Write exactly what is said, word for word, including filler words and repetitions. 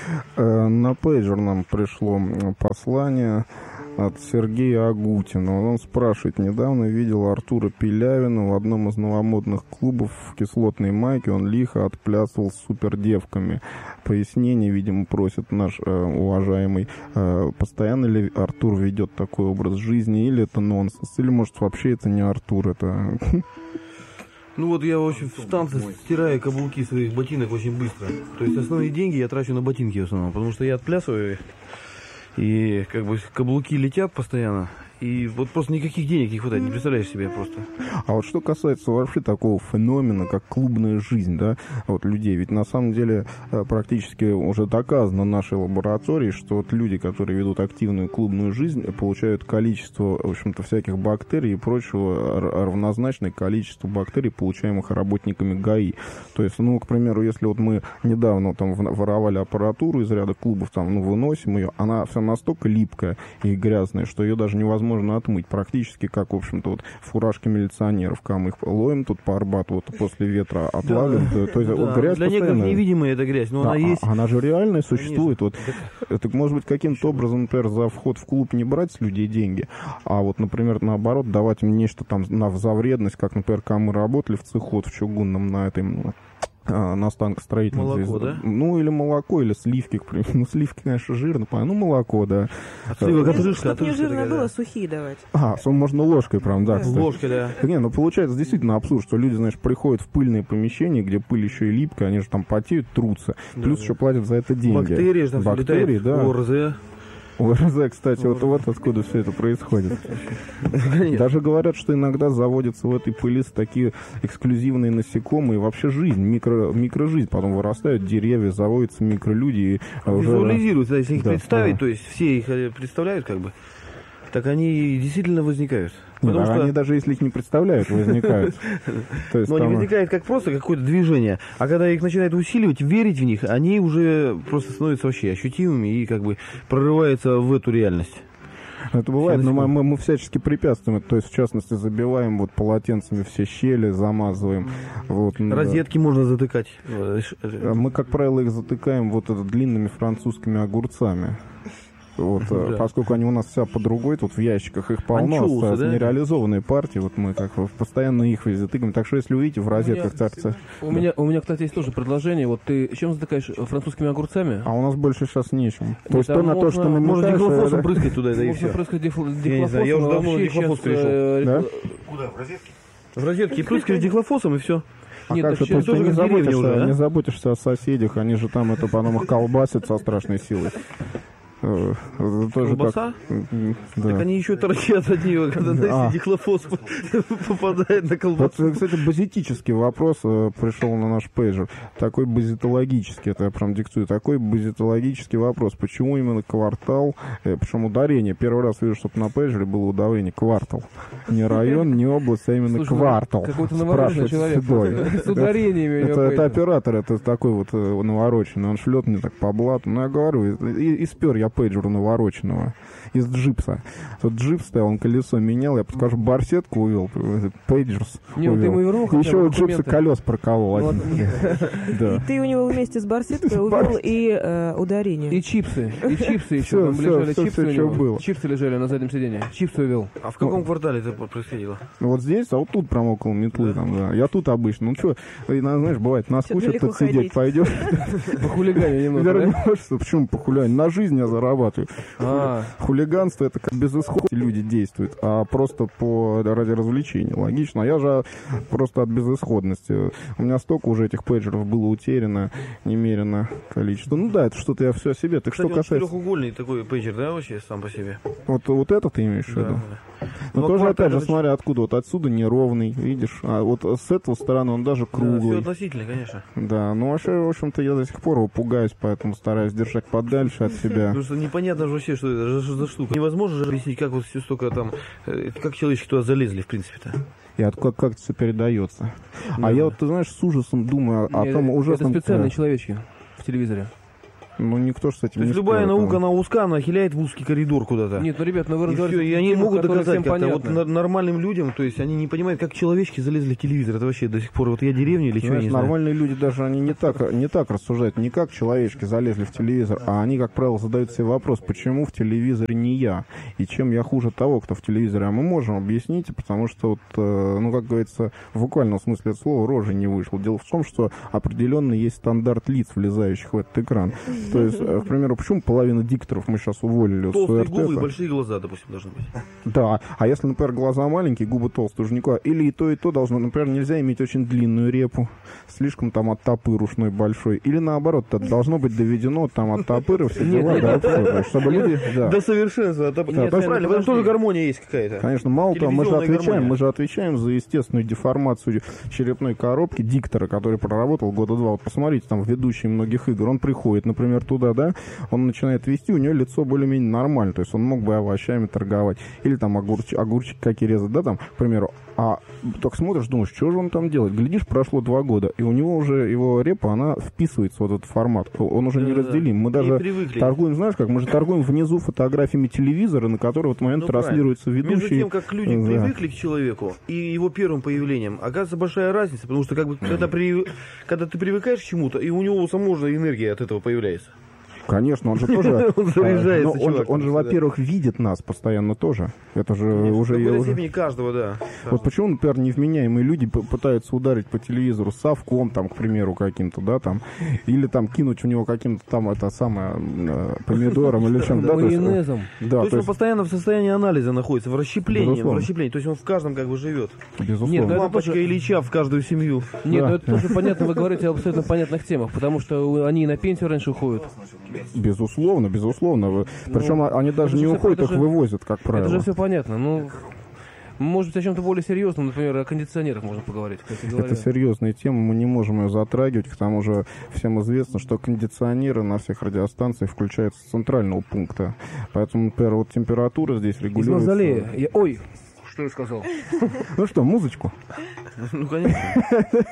На пейджер нам пришло послание от Сергея Агутина. Он спрашивает: недавно видел Артура Пилявина в одном из новомодных клубов в кислотной майке. Он лихо отплясывал с супердевками. Пояснение, видимо, просит наш э, уважаемый. Э, постоянно ли Артур ведет такой образ жизни, или это нонсенс, или, может, вообще это не Артур, это... Ну вот я очень в танце стираю каблуки своих ботинок очень быстро. То есть основные деньги я трачу на ботинки в основном, потому что я отплясываю их. И как бы каблуки летят постоянно. И вот просто никаких денег не хватает, не представляешь себе просто. А вот что касается вообще такого феномена, как клубная жизнь, да, вот людей, ведь на самом деле практически уже доказано в нашей лаборатории, что вот люди, которые ведут активную клубную жизнь, получают количество, в общем-то, всяких бактерий и прочего равнозначное количеству бактерий, получаемых работниками ГАИ. То есть, ну, к примеру, если вот мы недавно там воровали аппаратуру из ряда клубов, там, ну, выносим ее, она вся настолько липкая и грязная, что ее даже невозможно можно отмыть, практически как, в общем-то, вот фуражки милиционеров, когда мы их ловим тут по Арбату, вот после ветра отлагаем, да, то, то есть да. Вот грязь для постоянно. Некоторых невидимая эта грязь, но да, она есть. Она же реальная существует. Вот, это может быть каким-то образом, например, за вход в клуб не брать с людей деньги, а вот, например, наоборот, давать им нечто там на, за вредность, как, например, когда мы работали в цеху в Чугунном на этой... на станкостроительном. Молоко, да? Ну, или молоко, или сливки, к примеру. Ну, сливки, конечно, жирно, ну, молоко, да. А сливок отрыжка, Чтобы не жирно было, да. Сухие давать. А, можно ложкой, прям, да, кстати. Ложкой, да. Не, ну, получается действительно абсурд, что люди, знаешь, приходят в пыльные помещения, где пыль еще и липкая, они же там потеют, трутся, да, плюс да. еще платят за это деньги. Бактерии же там Бактерии, да. ОРЗ. ОРЗ, кстати, вот, вот откуда все это происходит. Даже говорят, что иногда заводятся в этой пыли такие эксклюзивные насекомые. Вообще жизнь, микро, микрожизнь. Потом вырастают деревья, заводятся микролюди. И визуализируются, уже... если их да, представить, да. То есть все их представляют как бы, так они действительно возникают. Нет, что... Они даже если их не представляют, возникают. Но они возникают как просто какое-то движение. А когда их начинают усиливать, верить в них, они уже просто становятся вообще ощутимыми и как бы прорываются в эту реальность. Это бывает, но мы, мы, мы всячески препятствуем. То есть, в частности, забиваем вот полотенцами все щели, замазываем. Вот, розетки да. можно затыкать. Мы, как правило, их затыкаем вот это, длинными французскими огурцами. Вот, да. Поскольку они у нас вся по другой, тут в ящиках их полно, Анчоусы, да? Нереализованные партии, вот мы как постоянно их везде тыкаем. Так что если увидите в розетках торца... У, да. меня, у меня, кстати, есть тоже предложение. Вот ты чем затыкаешь? Французскими огурцами? А у нас больше сейчас нечем. Нет, то есть то на то, что мы можно дихлофосом брызгать туда, да и все. Можно прыскать дихлофосом. Я не знаю, я уже давно дихлофос перешел. Да? Куда, в розетке? В розетке, прыскаешь дихлофосом и все. А Нет, как же, ты, ты не, заботишься, уже, да? не заботишься о соседях, они же там это потом их колбасят со страшной силой. Тоже колбаса? Так, да. Так они еще торчат от нее, когда а. дихлофос попадает на колбасу. Вот, кстати, базитический вопрос пришел на наш пейджер. Такой базитологический, это я прям диктую, такой базитологический вопрос. Почему именно квартал, причем ударение, первый раз вижу, чтобы на пейджере было ударение квартал. Не район, не область, а именно Слушай, квартал. Какой-то навороченный человек. С ударениями. Это, это оператор, это такой вот навороченный. Он шлет мне так по блату. Ну, я говорю, и, и спер я пейджеру навороченного из джипса. Тут джип стоял, он колесо менял, я подскажу, барсетку увел, пейджерс Не, увел. Ты ему вернул, еще у джипса колес проколол. И ты у него вместе с барсеткой увел и ударение. И чипсы. И чипсы еще. Там лежали чипсы у него. Чипсы лежали на заднем сиденье. Чипсы увел. А в каком квартале это происходило? Вот здесь, а вот тут прям около метлы. Я тут обычно. Ну что, знаешь, бывает, наскучит тут сидеть, пойдешь. По хулигане немного. Вернешься. Почему по хулигане? На жизнь я зарабатываю. Хулиганство — это как безысходности люди действуют, а просто по ради развлечения. Логично. А я же просто от безысходности. У меня столько уже этих пейджеров было утеряно, немерено количество. Ну да, это что-то я все о себе. Так Кстати, что касается... четырехугольный такой пейджер, да, вообще сам по себе? Вот, вот это ты имеешь в виду? Да. Но, Но тоже, опять же, смотря откуда. Вот отсюда неровный, видишь. А вот с этой стороны он даже круглый. Да, все относительно, конечно. Да, ну вообще, в общем-то, я до сих пор его пугаюсь, поэтому стараюсь держать подальше от себя. Потому что непонятно же вообще, что это за штука. Невозможно же объяснить, как вот все столько там, как человечки туда залезли, в принципе-то. И от, как, как это все передается. Да. А я вот, ты знаешь, с ужасом думаю о Нет, том ужасном... Это специальные человечки в телевизоре. Ну, никто же с этим То есть не любая спорит, наука, там. она узка, она хиляет в узкий коридор куда-то. Нет, ну, ребят, ну вы и, разговариваете... все, и они тему, могут доказать как-то. понятно. Вот нормальным людям, то есть они не понимают, как человечки залезли в телевизор. Это вообще до сих пор, вот я деревня или что, я не знаю. Нормальные люди даже они не так, не так рассуждают, не как человечки залезли в телевизор, а они, как правило, задают себе вопрос, почему в телевизоре не я, и чем я хуже того, кто в телевизоре. А мы можем объяснить, потому что, вот, ну, как говорится, в буквальном смысле этого слова рожей не вышло. Дело в том, что определенно есть стандарт лиц, влезающих в этот экран. То есть, к примеру, почему половина дикторов мы сейчас уволили? Толстые губы и большие глаза, допустим, должны быть. Да, а если, например, глаза маленькие, губы толстые, уже никуда. Или и то, и то должно. Например, нельзя иметь очень длинную репу, слишком там оттопырушной большой. Или наоборот, это должно быть доведено там от топыры, все дела, да, чтобы люди... До совершенства. Правильно, в этом тоже гармония есть какая-то. Конечно, мало того, мы же отвечаем, мы же отвечаем за естественную деформацию черепной коробки диктора, который проработал года два. Вот посмотрите, там ведущий многих игр, он приходит, например, туда, да, он начинает вести, у него лицо более-менее нормально, то есть он мог бы овощами торговать, или там огурч, огурчики какие резать, да, там, к примеру, а только смотришь, думаешь, что же он там делает, глядишь, прошло два года, и у него уже, его репа, она вписывается в этот формат, он уже да, неразделим, мы даже торгуем, знаешь как, мы же торгуем внизу фотографиями телевизора, на который в этот момент ну, транслируется ведущий. Между тем, как люди да. привыкли к человеку и его первым появлением, оказывается большая разница, потому что как бы, когда, при, когда ты привыкаешь к чему-то, и у него самого же энергия от этого появляется. Конечно, он же тоже... Он заряжается, но он, он же, во-первых, видит нас постоянно тоже. Это же уже... В какой-то уже... степени каждого, да. Вот почему, например, невменяемые люди пытаются ударить по телевизору совком, там, к примеру, каким-то, да, там, или там кинуть в него каким-то там, это самое, помидором или чем-то. Майонезом. То есть он постоянно в состоянии анализа находится, в расщеплении, в расщеплении. То есть он в каждом как бы живет. Безусловно. Лампочка Ильича в каждую семью. Нет, ну это тоже понятно, вы говорите об абсолютно понятных темах, потому что они на пенсию раньше уходят. Безусловно, безусловно. Ну, Причем они даже не уходят, их вывозят, как правило. Это же все понятно. Ну, может быть, о чем-то более серьезном, например, о кондиционерах можно поговорить. Это серьезная тема, мы не можем ее затрагивать. К тому же всем известно, что кондиционеры на всех радиостанциях включаются с центрального пункта. Поэтому, например, вот температура здесь регулируется... Из мавзолея. Я... Ой, что я сказал? Ну что, музычку? Ну, конечно.